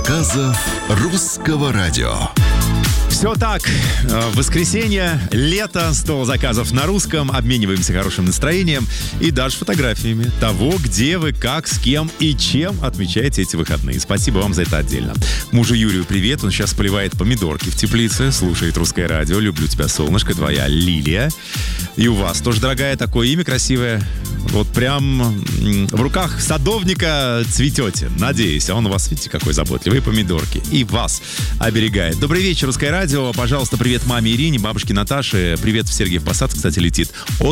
заказов русского радио. Все так. Воскресенье, лето, 100 заказов на русском. Обмениваемся хорошим настроением и даже фотографиями того, где вы, как, с кем и чем отмечаете эти выходные. Спасибо вам за это отдельно. Мужу Юрию привет. Он сейчас поливает помидорки в теплице, слушает русское радио. Люблю тебя, солнышко, твоя Лилия. И у вас тоже, дорогая, такое имя красивое. Вот прям в руках садовника цветете. Надеюсь, а он у вас, видите, какой заботливый, помидорки. И вас оберегает. Добрый вечер, русское радио. Пожалуйста, привет маме Ирине, бабушке Наташе. Привет в Сергиев Посад, кстати, летит.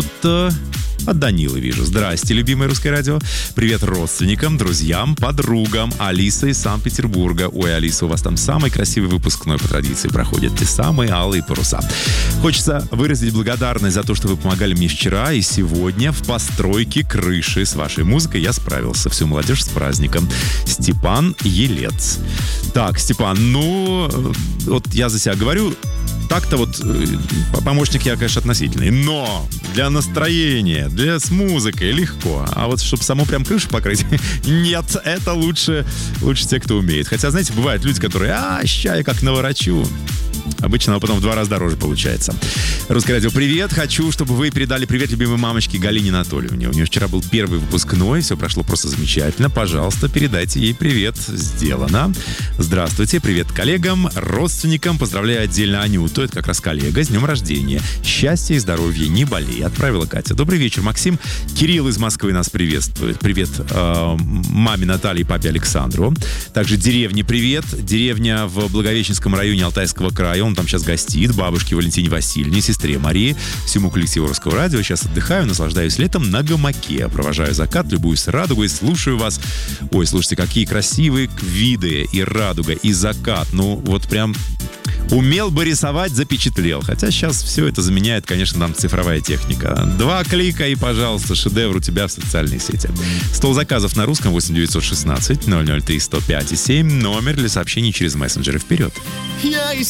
От Данилы вижу. Здрасте, любимое русское радио. Привет родственникам, друзьям, подругам. Алиса из Санкт-Петербурга. Ой, Алиса, у вас там самый красивый выпускной по традиции проходит. Те самые алые паруса. Хочется выразить благодарность за то, что вы помогали мне вчера и сегодня в постройке крыши. С вашей музыкой я справился. Всю молодежь с праздником. Степан Елец. Так, Степан, вот я за себя говорю, так-то вот помощник я, конечно, относительный, но для настроения, с музыкой легко. А вот чтобы саму прям крышу покрыть, нет, это лучше те, кто умеет. Хотя, знаете, бывают люди, которые, ща я как наворочу. Обычно потом в 2 раза дороже получается. Русское радио, привет. Хочу, чтобы вы передали привет любимой мамочке Галине Анатольевне. У нее вчера был первый выпускной, все прошло просто замечательно. Пожалуйста, передайте ей привет. Сделано. Здравствуйте, привет коллегам, родственникам. Поздравляю отдельно Анюту, это как раз коллега, с днем рождения. Счастья и здоровья, не болей. Отправила Катя. Добрый вечер, Максим. Кирилл из Москвы нас приветствует. Привет маме Наталье и папе Александру. Также деревне привет. Деревня в Благовещенском районе Алтайского края. Он там сейчас гостит. Бабушке Валентине Васильевне, сестре Марии, всему коллективу русского радио. Сейчас отдыхаю, наслаждаюсь летом на гамаке. Провожаю закат, любуюсь радугой, слушаю вас. Ой, слушайте, какие красивые виды. И радуга, и закат. Вот прям умел бы рисовать, запечатлел. Хотя сейчас все это заменяет, конечно, нам цифровая техника. 2 клика и, пожалуйста, шедевр у тебя в социальной сети. 100 заказов на русском 8 916 003 105 7. Номер для сообщений через мессенджеры. Вперед! Я из